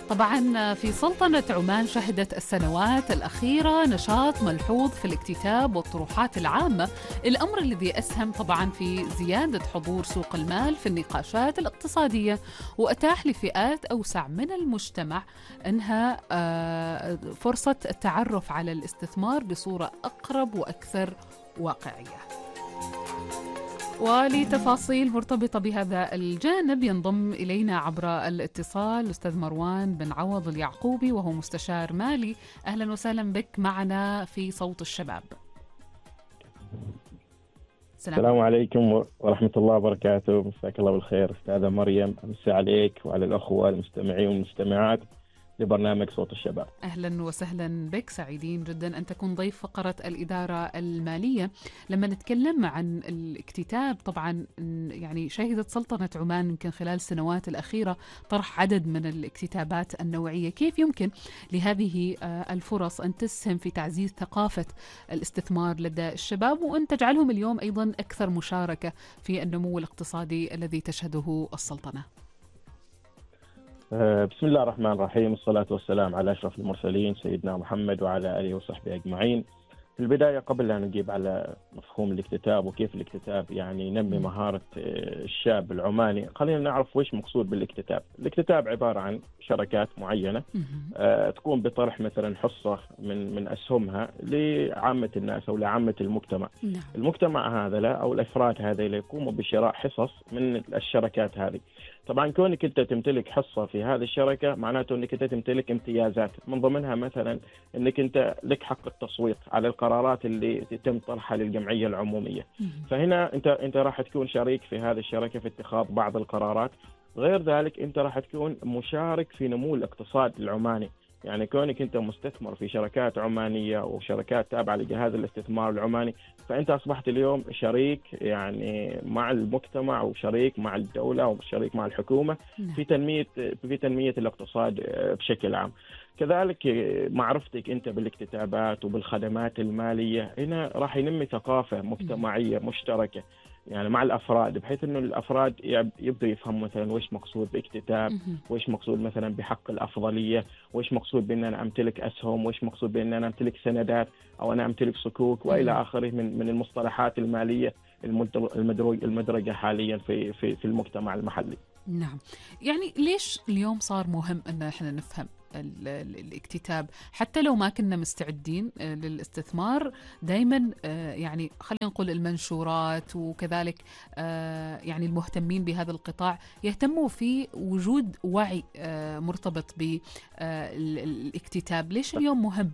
طبعا في سلطنة عمان شهدت السنوات الأخيرة نشاط ملحوظ في الاكتتاب والطروحات العامة، الأمر الذي أسهم طبعا في زيادة حضور سوق المال في النقاشات الاقتصادية، وأتاح لفئات أوسع من المجتمع أنها فرصة التعرف على الاستثمار بصورة أقرب وأكثر واقعية. ولتفاصيل مرتبطة بهذا الجانب ينضم إلينا عبر الاتصال الأستاذ مروان بن عوض اليعقوبي، وهو مستشار مالي. أهلا وسهلا بك معنا في صوت الشباب. السلام عليكم ورحمة الله وبركاته. مساك الله بالخير أستاذة مريم، أمسي عليك وعلى الأخوة المستمعين والمستمعات لبرنامج صوت الشباب. أهلا وسهلا بك، سعيدين جدا أن تكون ضيف فقرة الإدارة المالية. لما نتكلم عن الاكتتاب، طبعا يعني شهدت سلطنة عمان يمكن خلال السنوات الأخيرة طرح عدد من الاكتتابات النوعية. كيف يمكن لهذه الفرص أن تسهم في تعزيز ثقافة الاستثمار لدى الشباب، وأن تجعلهم اليوم أيضا أكثر مشاركة في النمو الاقتصادي الذي تشهده السلطنة؟ بسم الله الرحمن الرحيم، والصلاة والسلام على أشرف المرسلين سيدنا محمد وعلى آله وصحبه أجمعين. في البداية قبل أن نجيب على مفهوم الاكتتاب وكيف الاكتتاب يعني ينمي مهارة الشاب العماني، خلينا نعرف وإيش مقصود بالاكتتاب. الاكتتاب عبارة عن شركات معينة تقوم بطرح مثلا حصة من أسهمها لعامة الناس أو لعامة المجتمع. المجتمع هذا أو الأفراد هذا يقوموا بشراء حصص من الشركات هذه. طبعا كونك أنت تمتلك حصة في هذه الشركة معناته أنك أنت تمتلك امتيازات، من ضمنها مثلا أنك أنت لك حق التصويت على القرارات اللي يتم طرحها للجمعية العمومية. فهنا أنت راح تكون شريك في هذه الشركة في اتخاذ بعض القرارات. غير ذلك أنت راح تكون مشارك في نمو الاقتصاد العماني. يعني كونك أنت مستثمر في شركات عمانية وشركات تابعة لجهاز الاستثمار العماني، فأنت أصبحت اليوم شريك يعني مع المجتمع وشريك مع الدولة وشريك مع الحكومة في تنمية الاقتصاد بشكل عام. كذلك معرفتك أنت بالاكتتابات وبالخدمات المالية هنا راح ينمي ثقافة مجتمعية مشتركة يعني مع الأفراد، بحيث أنه الأفراد يبدأ يفهم مثلا وإيش مقصود باكتتاب، وإيش مقصود مثلا بحق الأفضلية، وإيش مقصود بأن أنا أمتلك أسهم، وإيش مقصود بأن أنا أمتلك سندات أو أنا أمتلك صكوك وإلى آخره من المصطلحات المالية المدرجة حاليا في المجتمع المحلي. نعم، يعني ليش اليوم صار مهم أن احنا نفهم الاكتتاب حتى لو ما كنا مستعدين للاستثمار؟ دايما يعني خلينا نقول المنشورات وكذلك يعني المهتمين بهذا القطاع يهتموا في وجود وعي مرتبط بالاكتتاب. ليش اليوم مهم؟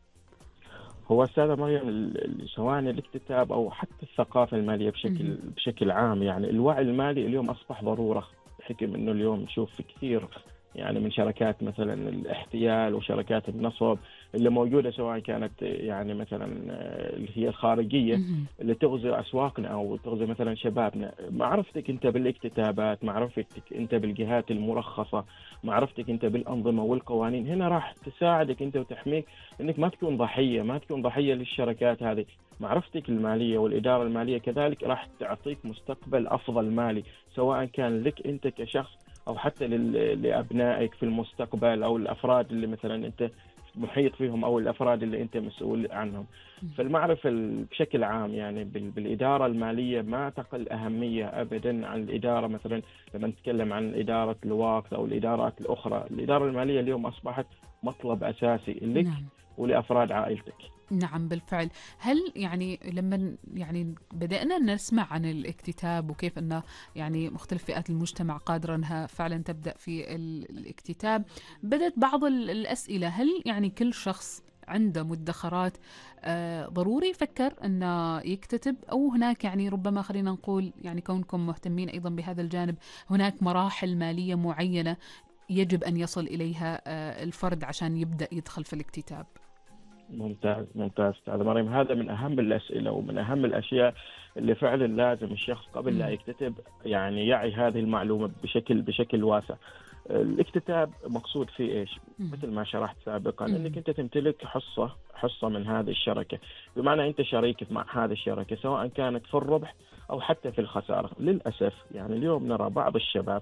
هو أستاذة مريم، سواء الاكتتاب أو حتى الثقافة المالية بشكل عام، يعني الوعي المالي اليوم أصبح ضرورة، بحكم أنه اليوم نشوف كثير يعني من شركات مثلا الاحتيال وشركات النصب اللي موجودة، سواء كانت يعني مثلا اللي هي الخارجية اللي تغزو أسواقنا أو تغزو مثلا شبابنا. معرفتك أنت بالاكتتابات، معرفتك أنت بالجهات المرخصة، معرفتك أنت بالأنظمة والقوانين، هنا راح تساعدك أنت وتحميك أنك ما تكون ضحية للشركات هذه. معرفتك المالية والإدارة المالية كذلك راح تعطيك مستقبل أفضل مالي، سواء كان لك أنت كشخص أو حتى لأبنائك في المستقبل، أو الأفراد اللي مثلا أنت محيط فيهم، أو الأفراد اللي أنت مسؤول عنهم. فالمعرفة بشكل عام يعني بالإدارة المالية ما تقل أهمية أبدا عن الإدارة مثلا لما نتكلم عن إدارة الوقت أو الإدارات الأخرى. الإدارة المالية اليوم أصبحت مطلب أساسي لك ولأفراد عائلتك. نعم بالفعل. هل يعني لما يعني بدأنا نسمع عن الاكتتاب وكيف أن يعني مختلف فئات المجتمع قادرة أنها فعلا تبدأ في الاكتتاب، بدأت بعض الأسئلة: هل يعني كل شخص عنده مدخرات ضروري يفكر أنه يكتتب، أو هناك يعني ربما خلينا نقول يعني كونكم مهتمين أيضا بهذا الجانب هناك مراحل مالية معينة يجب أن يصل إليها الفرد عشان يبدأ يدخل في الاكتتاب؟ ممتاز أستاذ مريم، هذا من أهم الأسئلة ومن أهم الأشياء اللي فعلا لازم الشخص قبل لا يكتتب يعني يعي هذه المعلومة بشكل واسع. الاكتتاب مقصود فيه إيش؟ مثل ما شرحت سابقا، أنك أنت تمتلك حصة من هذه الشركة، بمعنى أنت شريك مع هذه الشركة سواء كانت في الربح أو حتى في الخسارة. للأسف يعني اليوم نرى بعض الشباب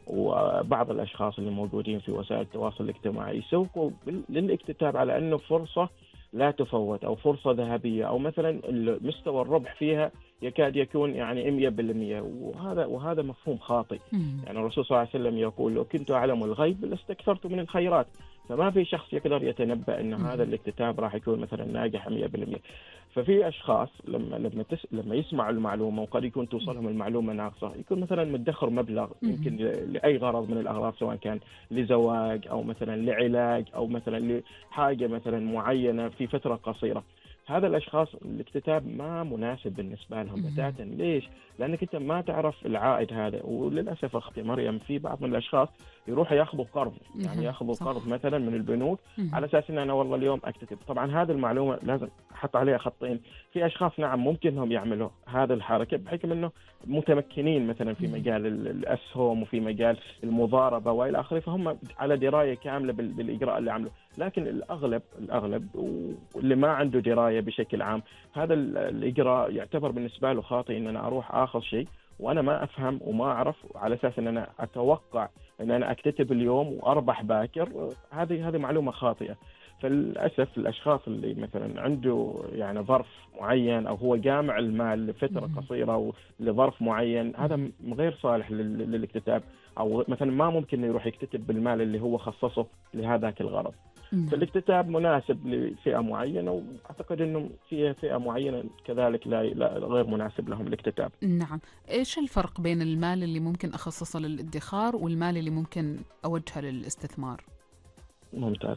وبعض الأشخاص اللي موجودين في وسائل التواصل الاجتماعي يسوقوا للاكتتاب على أنه فرصة لا تفوت أو فرصة ذهبية، أو مثلا مستوى الربح فيها يكاد يكون يعني 100%، وهذا مفهوم خاطئ. يعني الرسول صلى الله عليه وسلم يقول: لو كنت أعلم الغيب لاستكثرت من الخيرات. فما في شخص يقدر يتنبأ أن هذا الاكتتاب راح يكون مثلا ناجح 100%. ففي أشخاص لما يسمعوا المعلومة وقد يكون توصلهم المعلومة ناقصة، يكون مثلا مدخر مبلغ يمكن لأي غرض من الأغراض، سواء كان لزواج أو مثلا لعلاج أو مثلا لحاجة مثلا معينة في فترة قصيرة. هذا الأشخاص الاكتتاب ما مناسب بالنسبة لهم بتاتا. ليش؟ لأنك أنت ما تعرف العائد هذا. وللأسف أختي مريم، في بعض من الأشخاص يروحوا ياخذوا قرض، يعني ياخذوا قرض مثلا من البنوك على أساس أن أنا والله اليوم أكتتب. طبعا هذه المعلومة لازم أحط عليها خطين. في أشخاص نعم ممكن أنهم يعملوا هذا الحركة بحكم أنه متمكنين مثلا في مجال الأسهم وفي مجال المضاربة وإلى آخره، فهم على دراية كاملة بالإجراء اللي عمله. لكن الأغلب واللي ما عنده دراية بشكل عام، هذا الإجراء يعتبر بالنسبة له خاطئ. إن أنا أروح آخذ شيء وأنا ما أفهم وما أعرف، على أساس إن أنا أتوقع إن أنا أكتتب اليوم وأربح باكر. هذه معلومة خاطئة. فللأسف الأشخاص اللي مثلا عنده يعني ظرف معين، أو هو جامع المال لفترة قصيرة أو لظرف معين، هذا غير صالح للاكتتاب، أو مثلا ما ممكن يروح يكتتب بالمال اللي هو خصصه لهذاك الغرض. فالاكتتاب مناسب لفئة معينة، وأعتقد أنه في فئة معينة كذلك لا غير مناسب لهم الاكتتاب. نعم. إيش الفرق بين المال اللي ممكن أخصصه للادخار والمال اللي ممكن أوجهه للاستثمار؟ ممتاز.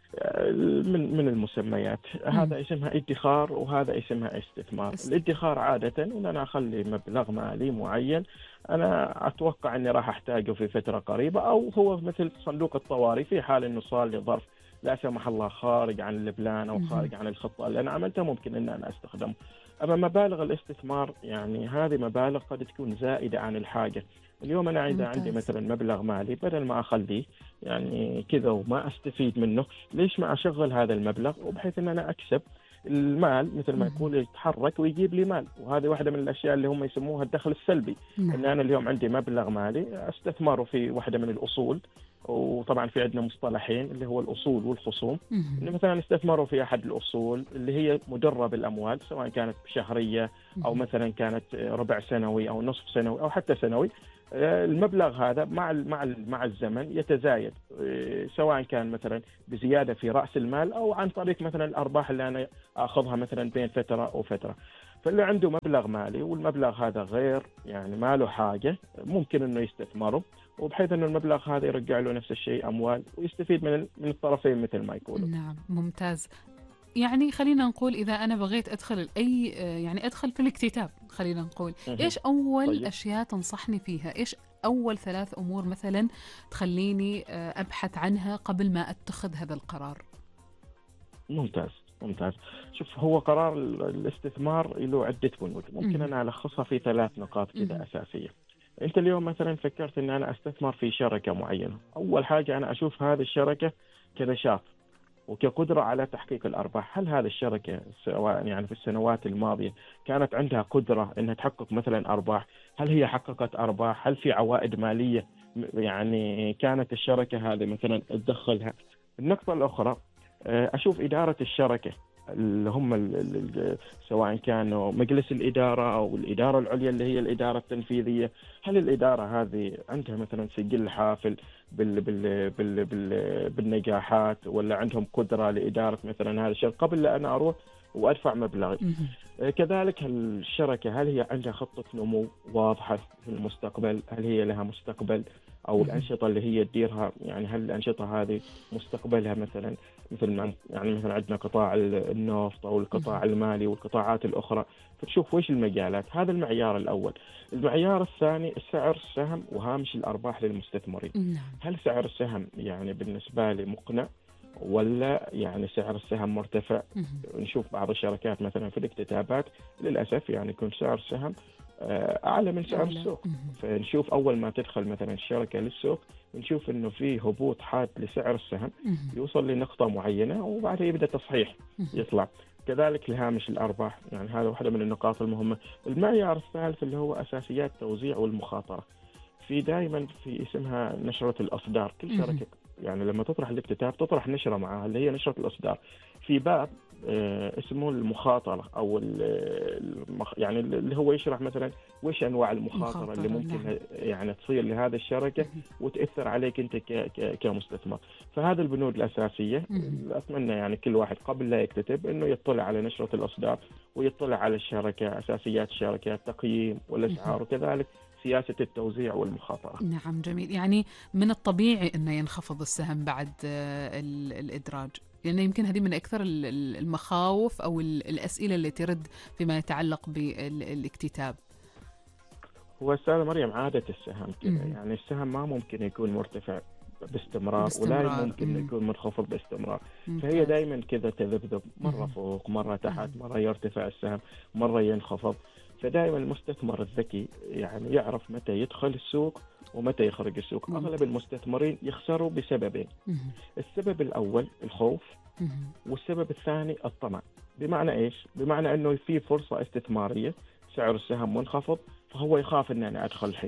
من المسميات، هذا اسمها ادخار وهذا اسمها استثمار. الادخار عادة إن أنا أخلي مبلغ مالي معين أنا أتوقع أني راح أحتاجه في فترة قريبة، أو هو مثل صندوق الطوارئ في حال أنه صار لي ظرف لا سمح الله خارج عن البلان أو خارج عن الخطة اللي أنا عملتها، ممكن أن أنا أستخدمه. أما مبالغ الاستثمار يعني هذه مبالغ قد تكون زائدة عن الحاجة. اليوم أنا إذا عندي مثلا مبلغ مالي، بدل ما أخليه يعني كذا وما أستفيد منه، ليش ما أشغل هذا المبلغ وبحيث أن أنا أكسب المال مثل ما يقول يتحرك ويجيب لي مال. وهذه واحدة من الأشياء اللي هم يسموها الدخل السلبي. إن أنا اليوم عندي مبلغ مالي أستثمره في واحدة من الأصول، وطبعا في عندنا مصطلحين اللي هو الأصول والخصوم. إنه مثلا استثمروا في أحد الأصول اللي هي مدرب الأموال، سواء كانت شهرية أو مثلا كانت ربع سنوي أو نصف سنوي أو حتى سنوي. المبلغ هذا مع الزمن يتزايد، سواء كان مثلا بزيادة في رأس المال أو عن طريق مثلا الأرباح اللي أنا أخذها مثلا بين فترة وفترة. فاللي عنده مبلغ مالي والمبلغ هذا غير يعني ما له حاجة، ممكن إنه يستثمره، وبحيث إنه المبلغ هذا يرجع له نفس الشيء أموال، ويستفيد من الطرفين مثل ما يقولوا. نعم، ممتاز. يعني خلينا نقول إذا أنا بغيت أدخل يعني أدخل في الاكتتاب، خلينا نقول إيش أول أشياء تنصحني فيها؟ إيش أول 3 أمور مثلا تخليني أبحث عنها قبل ما أتخذ هذا القرار؟ ممتاز. شوف، هو قرار الاستثمار له عدة بنود، ممكن أنا ألخصها في 3 نقاط كده أساسية. أنت اليوم مثلا فكرت أن أنا أستثمر في شركة معينة، أول حاجة أنا أشوف هذه الشركة كنشاط وكقدرة على تحقيق الأرباح. هل هذه الشركة سواء يعني في السنوات الماضية كانت عندها قدرة أنها تحقق مثلا أرباح؟ هل هي حققت أرباح؟ هل في عوائد مالية يعني كانت الشركة هذه مثلا تدخلها؟ النقطة الأخرى، أشوف إدارة الشركة اللي هم سواء كانوا مجلس الإدارة أو الإدارة العليا اللي هي الإدارة التنفيذية. هل الإدارة هذه عندها مثلا سجل حافل بالنجاحات، ولا عندهم قدرة لإدارة مثلا هذا الشيء قبل لا أنا أروح وأدفع مبلغي؟ كذلك الشركة هل هي عندها خطة نمو واضحة في المستقبل؟ هل هي لها مستقبل؟ أو الأنشطة اللي هي تديرها، يعني هل الأنشطة هذه مستقبلها مثلا مثل عندنا قطاع النفط أو القطاع المالي والقطاعات الأخرى، فتشوف وإيش المجالات. هذا المعيار الأول. المعيار الثاني سعر السهم وهامش الأرباح للمستثمرين. هل سعر السهم يعني بالنسبة لي مقنع، ولا يعني سعر السهم مرتفع؟ نشوف بعض الشركات مثلا في الاكتتابات للأسف يعني يكون سعر السهم أعلى من سعر السوق. فنشوف أول ما تدخل مثلا الشركة للسوق نشوف إنه في هبوط حاد لسعر السهم يوصل لنقطة معينة، وبعدها يبدأ تصحيح يطلع. كذلك لهامش الأرباح، يعني هذا واحدة من النقاط المهمة. المعيار الثالث اللي هو أساسيات التوزيع والمخاطرة. في دائما في اسمها نشرة الأصدار. كل شركة يعني لما تطرح الاكتتاب تطرح نشرة معها اللي هي نشرة الأصدار، في باب اسمه المخاطرة أو يعني اللي هو يشرح مثلا وش أنواع المخاطرة اللي ممكن نعم. يعني تصير لهذه الشركة وتأثر عليك أنت كمستثمر. فهذا البنود الأساسية. أتمنى يعني كل واحد قبل لا يكتتب إنه يطلع على نشرة الأصدار ويطلع على الشركة، أساسيات الشركة، التقييم والأسعار، وكذلك سياسة التوزيع والمخاطرة. نعم جميل. يعني من الطبيعي أنه ينخفض السهم بعد الإدراج، لأنه يمكن هذه من أكثر المخاوف أو الأسئلة اللي ترد فيما يتعلق بالاكتتاب. هو أستاذة مريم عادة السهم كذا، يعني السهم ما ممكن يكون مرتفع باستمرار ولا ممكن يكون منخفض باستمرار. فهي دائما كذا تذبذب، مرة فوق مرة تحت، مرة يرتفع السهم مرة ينخفض. فدائما المستثمر الذكي يعني يعرف متى يدخل السوق ومتى يخرج السوق. أغلب المستثمرين يخسروا بسببين. السبب الأول الخوف، والسبب الثاني الطمع. بمعنى إيش؟ بمعنى أنه في فرصة استثمارية سعر السهم منخفض فهو يخاف أن أنا أدخل الحين.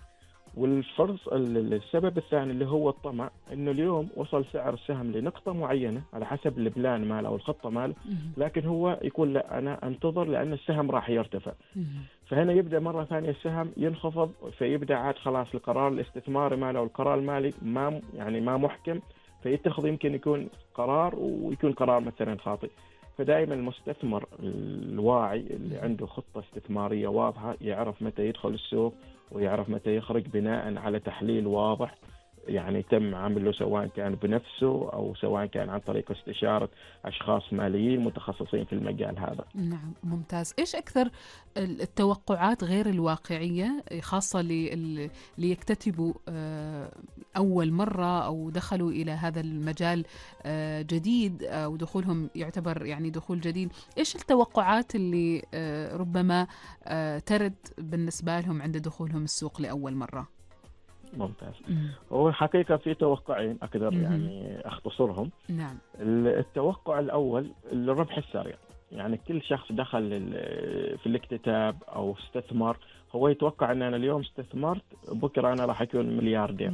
السبب الثاني اللي هو الطمع، انه اليوم وصل سعر السهم لنقطة معينة على حسب البلان ماله او الخطة ماله، لكن هو يقول لا انا انتظر لان السهم راح يرتفع. فهنا يبدأ مرة ثانية السهم ينخفض، فيبدأ عاد خلاص القرار الاستثماري ماله والقرار المالي ما محكم، فيتخذ يمكن يكون قرار ويكون قرار مثلا خاطئ. فدائما المستثمر الواعي اللي عنده خطة استثمارية واضحة يعرف متى يدخل السوق ويعرف متى يخرج بناء على تحليل واضح يعني تم عمله، سواء كان بنفسه أو سواء كان عن طريق استشارة أشخاص ماليين متخصصين في المجال هذا. نعم ممتاز. إيش أكثر التوقعات غير الواقعية خاصة ليكتتبوا أول مرة أو دخلوا إلى هذا المجال جديد أو دخولهم يعتبر يعني دخول جديد؟ إيش التوقعات اللي ربما ترد بالنسبة لهم عند دخولهم السوق لأول مرة؟ ممتاز. هو حقيقة في توقعين أقدر يعني أختصرهم. نعم. التوقع الأول الربح السريع. يعني كل شخص دخل في الاكتتاب أو استثمر هو يتوقع أن أنا اليوم استثمرت بكرة أنا راح أكون ملياردير.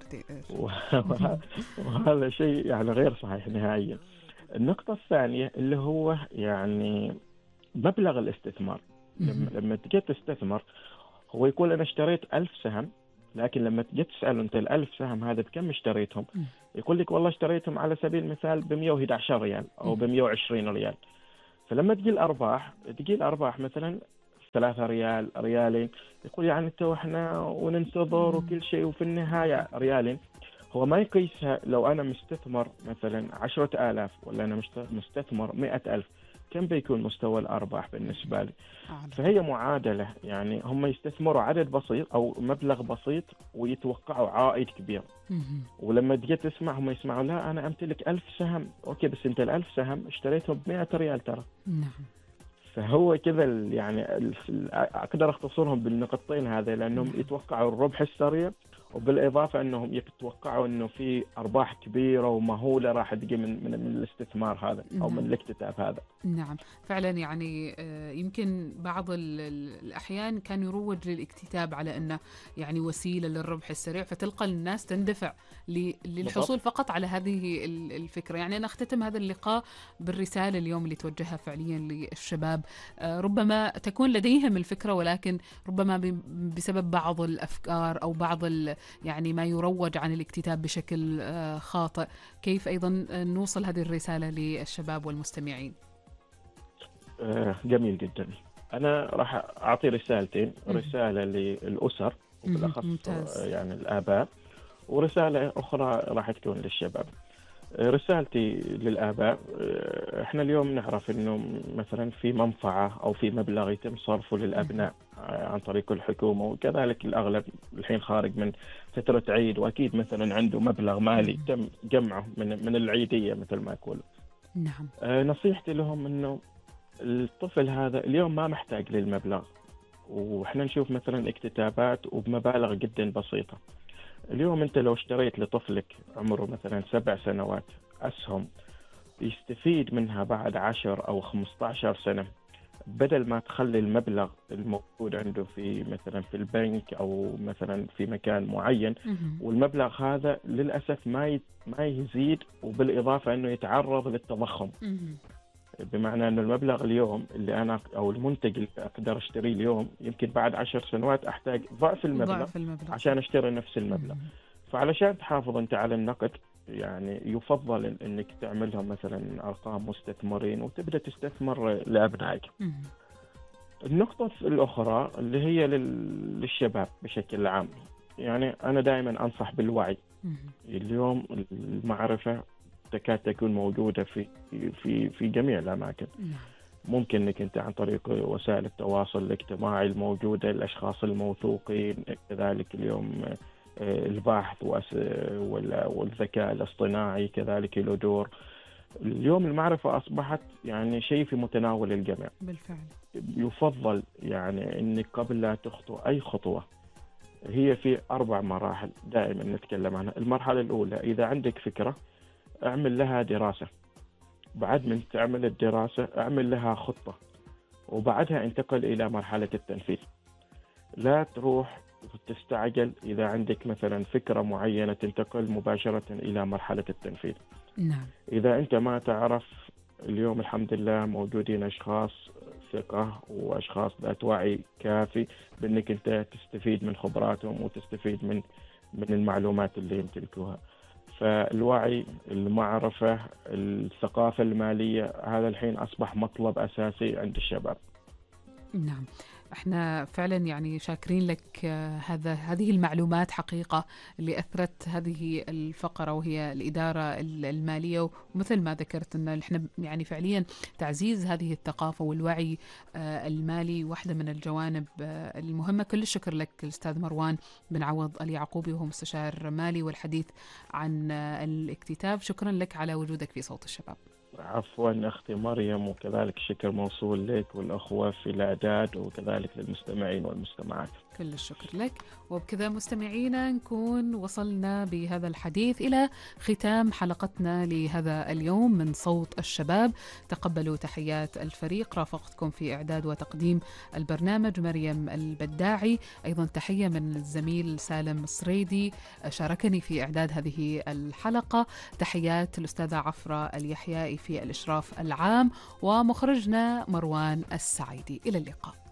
وهذا شيء يعني غير صحيح نهائيا. النقطة الثانية اللي هو يعني مبلغ الاستثمار. لما تجي تستثمر هو يقول أنا اشتريت 1000 سهم، لكن لما تجي تسأله أنت 1000 سهم هذا بكم اشتريتهم؟ يقول لك والله اشتريتهم على سبيل المثال ب111 ريال أو ب120 ريال. فلما تجي الأرباح مثلا 3 ريال ريالين، يقول يعني احنا وننتظر وكل شيء وفي النهاية ريالين. هو ما يقيسها لو أنا مستثمر مثلا 10,000 ولا أنا مستثمر 100,000 كم بيكون مستوى الأرباح بالنسبة لي. فهي معادلة، يعني هم يستثمروا عدد بسيط أو مبلغ بسيط ويتوقعوا عائد كبير. ولما تجي تسمع هم يسمعوا لا أنا أمتلك 1000 سهم، أوكي بس أنت 1000 سهم اشتريتهم ب100 ريال ترى. فهو كذا يعني أقدر أختصرهم بالنقطتين هذا، لأنهم يتوقعوا الربح السريع وبالإضافة أنهم يتوقعوا أنه في أرباح كبيرة ومهولة راح تجي من الاستثمار هذا أو من الاكتتاب هذا. نعم فعلا. يعني يمكن بعض الأحيان كان يروج للاكتتاب على أنه يعني وسيلة للربح السريع، فتلقى الناس تندفع للحصول فقط على هذه الفكرة. يعني أنا أختتم هذا اللقاء بالرسالة اليوم اللي توجهها فعليا للشباب. ربما تكون لديهم الفكرة ولكن ربما بسبب بعض الأفكار أو بعض يعني ما يروج عن الاكتتاب بشكل خاطئ. كيف أيضا نوصل هذه الرسالة للشباب والمستمعين؟ جميل جدا. أنا راح أعطي رسالتين، رسالة للأسر وبالأخص يعني الآباء، ورسالة أخرى راح تكون للشباب. رسالتي للآباء، احنا اليوم نعرف انه مثلا في منفعة او في مبلغ يتم صرفه للأبناء عن طريق الحكومة، وكذلك الأغلب الحين خارج من فترة عيد واكيد مثلا عنده مبلغ مالي تم جمعه من العيدية مثل ما يقول. نعم. نصيحتي لهم انه الطفل هذا اليوم ما محتاج للمبلغ، واحنا نشوف مثلا اكتتابات وبمبالغ جدا بسيطة. اليوم أنت لو اشتريت لطفلك عمره مثلا 7 سنوات أسهم يستفيد منها بعد 10 أو 15 سنة بدل ما تخلي المبلغ الموجود عنده في مثلا في البنك أو مثلا في مكان معين، مهم. والمبلغ هذا للأسف ما يزيد، وبالإضافة أنه يتعرض للتضخم. مهم. بمعنى أنه المبلغ اليوم اللي أنا أو المنتج اللي أقدر أشتريه اليوم، يمكن بعد 10 سنوات أحتاج ضعف المبلغ ضعف المبلغ. عشان أشتري نفس المبلغ. مهم. فعلشان تحافظ أنت على النقد، يعني يفضل أنك تعملهم مثلا أرقام مستثمرين وتبدأ تستثمر لأبنائك. مهم. النقطة الأخرى اللي هي للشباب بشكل عام، يعني أنا دائما أنصح بالوعي. مهم. اليوم المعرفة تكاد تكون موجودة في جميع الأماكن. نعم. ممكن انك انت عن طريق وسائل التواصل الاجتماعي الموجودة، الاشخاص الموثوقين، كذلك اليوم البحث والذكاء الاصطناعي كذلك له دور. اليوم المعرفة اصبحت يعني شيء في متناول الجميع. بالفعل. يفضل يعني انك قبل لا تخطو اي خطوة، هي في 4 مراحل دائما نتكلم عنها. المرحلة الاولى، اذا عندك فكرة اعمل لها دراسة، بعد من تعمل الدراسة اعمل لها خطة، وبعدها انتقل إلى مرحلة التنفيذ. لا تروح تستعجل. إذا عندك مثلا فكرة معينة تنتقل مباشرة إلى مرحلة التنفيذ. نعم. إذا أنت ما تعرف، اليوم الحمد لله موجودين أشخاص ثقة وأشخاص ذات وعي كافي بأنك أنت تستفيد من خبراتهم وتستفيد من المعلومات اللي يمتلكوها. فالوعي، المعرفة، الثقافة المالية، هذا الحين أصبح مطلب أساسي عند الشباب. نعم. احنا فعلا يعني شاكرين لك هذه المعلومات حقيقة اللي أثرت هذه الفقرة، وهي الإدارة المالية. ومثل ما ذكرت أن احنا يعني فعليا تعزيز هذه الثقافة والوعي المالي واحدة من الجوانب المهمة. كل الشكر لك الأستاذ مروان بن عوض اليعقوبي، وهو مستشار مالي، والحديث عن الاكتتاب. شكرا لك على وجودك في صوت الشباب. عفوا أختي مريم، وكذلك الشكر موصول لك والأخوة في الإعداد، وكذلك للمستمعين والمستمعات. كل الشكر لك. وبكذا مستمعينا نكون وصلنا بهذا الحديث إلى ختام حلقتنا لهذا اليوم من صوت الشباب. تقبلوا تحيات الفريق، رافقتكم في إعداد وتقديم البرنامج مريم البداعي. أيضا تحية من الزميل سالم الصريدي شاركني في إعداد هذه الحلقة. تحيات الأستاذة عفرة اليحيائي في الإشراف العام، ومخرجنا مروان السعيدي. إلى اللقاء.